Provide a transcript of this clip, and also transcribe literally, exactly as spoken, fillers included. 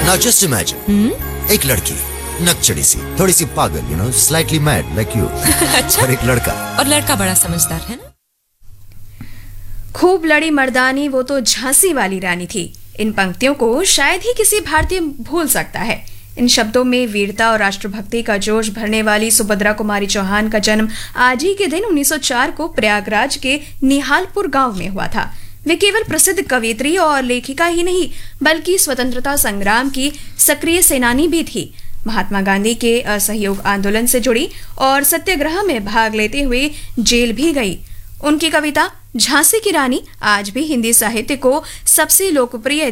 Now just imagine, एक लड़की नकचड़ी सी, थोड़ी सी पागल, you know, slightly mad like you. अच्छा? और एक लड़का, और लड़का बड़ा समझदार है ना? खूब लड़ी मर्दानी वो तो झांसी वाली रानी थी। इन पंक्तियों को शायद ही किसी भारतीय भूल सकता है। इन शब्दों में वीरता और राष्ट्रभक्ति का जोश भरने वाली सुभद्रा कुमारी चौहान का जन्म आज ही के दिन उन्नीस सौ चार को प्रयागराज के निहालपुर गांव में हुआ था। वे केवल प्रसिद्ध कवयित्री और लेखिका ही नहीं, बल्कि स्वतंत्रता संग्राम की सक्रिय सेनानी भी थी। महात्मा गांधी के असहयोग आंदोलन से जुड़ी और सत्याग्रह में भाग लेते हुए जेल भी गई। उनकी कविता झांसी की रानी आज भी हिंदी साहित्य को सबसे लोकप्रिय